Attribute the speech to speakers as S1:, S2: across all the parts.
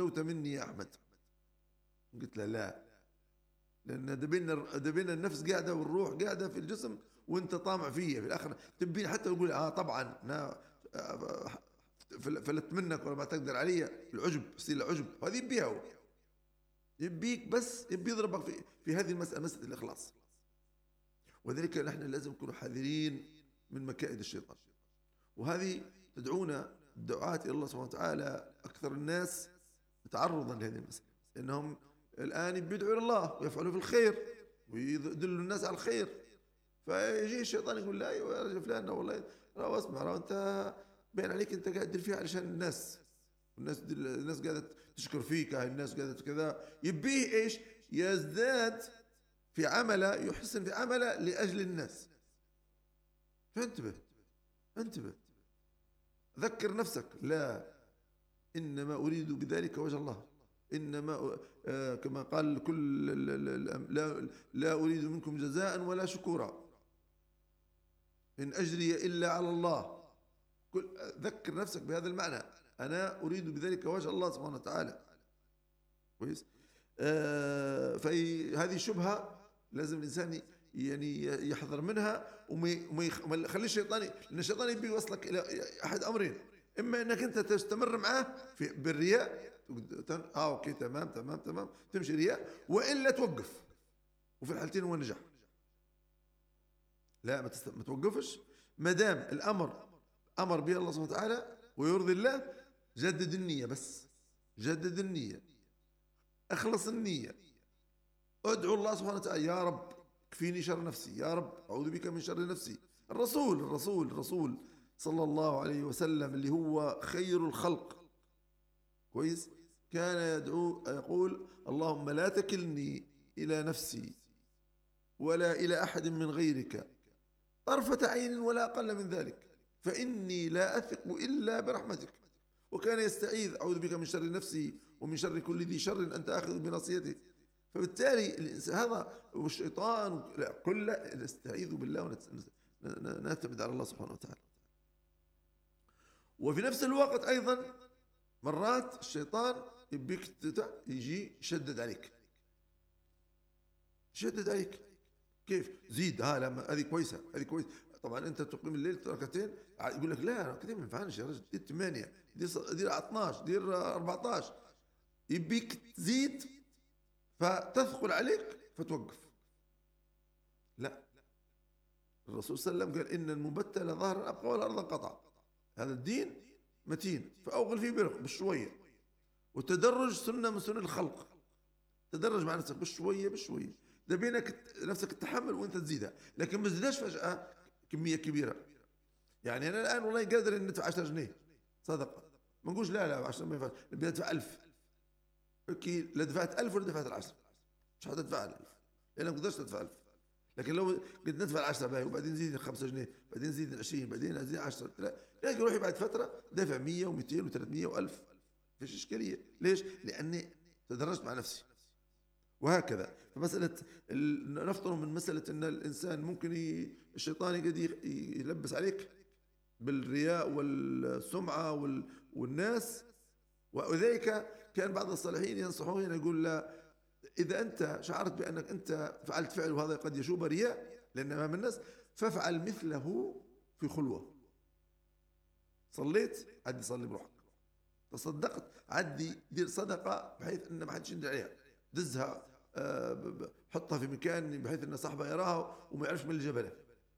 S1: نجوت مني يا أحمد. قلت له لا، لأن دبينا النفس قاعدة والروح قاعدة في الجسم، وأنت طامع فيا في الآخر تبين حتى يقول طبعا أنا فلت منك ولا ما تقدر علي. العجب يصير العجب، هذه يبيها هو، يبيك بس يبي يضربك في هذه المسألة، مسألة الإخلاص. وذلك نحن لازم نكون حذرين من مكائد الشيطان، وهذه تدعونا الدعاة إلى الله سبحانه وتعالى أكثر الناس تعرضا لهذه المسألة، لأنهم الآن بيدعوا إلى الله ويفعلوا في الخير ويدلوا الناس على الخير، فيجي الشيطان يقول لا يا رجل فلان والله اسمع أنت باين عليك أنت قاعد تدير فيها علشان الناس، الناس قاعدة تشكر فيك، الناس قاعدة كذا، يبيه إيش؟ يزداد في عمله، يحسن في عمله لأجل الناس. فانتبه، انتبه، ذكر نفسك، لا إنما أريد بذلك وجه الله، إنما كما قال لا أريد منكم جزاء ولا شكورا، إن أجري إلا على الله. ذكر نفسك بهذا المعنى، أنا أريد بذلك وجه الله سبحانه وتعالى. كويس. فهذه شبهة لازم الإنسان يعني يحذر منها، وما يخليش الشيطان، لأن الشيطان يبي يوصلك إلى أحد أمرين: إما أنك أنت تستمر معه بالرياء، أوكي تمام تمام تمام تمشي رياء، وإلا توقف، وفي الحالتين هو نجح. لا ما توقفش، ما دام الأمر أمر به الله سبحانه وتعالى ويرضي الله، جدد النية، بس جدد النية، اخلص النية، ادعو الله سبحانه وتعالى: يا رب كفيني شر نفسي، يا رب أعوذ بك من شر نفسي. الرسول صلى الله عليه وسلم اللي هو خير الخلق، كويس، كان يدعو يقول: اللهم لا تكلني إلى نفسي ولا إلى أحد من غيرك طرفة عين ولا أقل من ذلك، فإني لا أثق إلا برحمتك. وكان يستعيذ: أعوذ بك من شر نفسي ومن شر كل ذي شر أنت آخذ بناصيته. فبالتالي الإنسان هذا والشيطان كله نستعيذ بالله ونعتمد على الله سبحانه وتعالى. وفي نفس الوقت أيضا مرات الشيطان يبيك يجي يشدد عليك، كيف زيد، هذه كويسة، هذه كويسة. طبعا أنت تقيم الليل ركعتين، يقول لك لا ركعتين ما ينفعش يا رجل، دير 8، دير 12، دير 14، يبيك تزيد فتثقل عليك فتوقف. لا، الرسول صلى الله عليه وسلم قال: إن المبتل ظهر أبقى والأرض قطع. هذا الدين متين، فأوغل فيه بالشوية، وتدرج سنة من سنن الخلق، تدرج مع نفسك بالشوية، ده بينك نفسك التحمل وانت تزيدها، لكن ما تزيدهاش فجأة كمية كبيرة. يعني أنا الآن والله قادر إن ندفع 10 جنيه صدقة، ما نقولش لا 10 ما ينفعش، نبي ندفع 1000. اوكي، لا دفعت 1000 ولا دفعت 10، مش حتدفع 1000 لأنك ما تقدرش تدفع 1000. لكن لو قد ندفع 10 باهي، وبعدين نزيد 5 جنيه، بعدين نزيد 20، بعدين نزيد 10، لا روحي بعد فترة دافع 100 و200 و300 و1000، فيش إشكالية. ليش؟ لأني تدرجت مع نفسي. وهكذا. فمسألة نفطر من مسألة أن الإنسان ممكن الشيطان قد يلبس عليك بالرياء والسمعة والناس. وذلك كان بعض الصالحين ينصحون يقول: لا، إذا أنت شعرت بأنك أنت فعلت فعل وهذا قد يشوب رياء لأن أمام الناس، فافعل مثله في خلوة. صليت عدي صلي بروحك، تصدقت عدي دير صدقة بحيث أن ما حدش يندى عليها، دزها حطها في مكان بحيث أن صاحبها يراها وما يعرفش من الجبلة.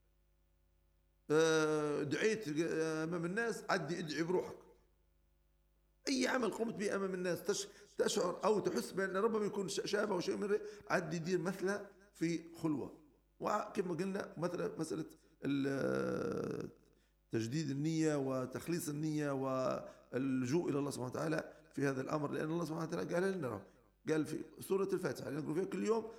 S1: دعيت أمام الناس، عدي ادعي بروحك. أي عمل قمت به أمام الناس تشعر أو تحس بأن ربما يكون شابه وشيء من عدي دير مثله في خلوة. وكما قلنا مسألة تجديد النية وتخليص النية واللجوء إلى الله سبحانه وتعالى في هذا الأمر، لأن الله سبحانه وتعالى قال لنا، قال في سورة الفاتحة نقرأ فيها كل يوم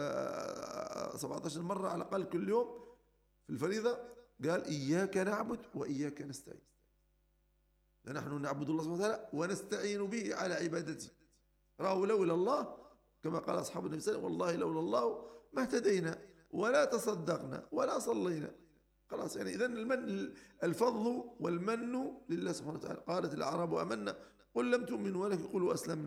S1: 17 مرة على الأقل كل يوم في الفريضة، قال: إياك نعبد وإياك نستعين. نحن نعبد الله سبحانه وتعالى ونستعين به على عبادته. راوا لولا الله، كما قال أصحاب النبي صلى الله عليه وسلم: والله لولا الله ما اهتدينا ولا تصدقنا ولا صلينا. خلاص، يعني إذن الفضل والمن لله سبحانه وتعالى. قالت الأعراب آمنا قل لم تؤمنوا ولكن قولوا أسلمنا.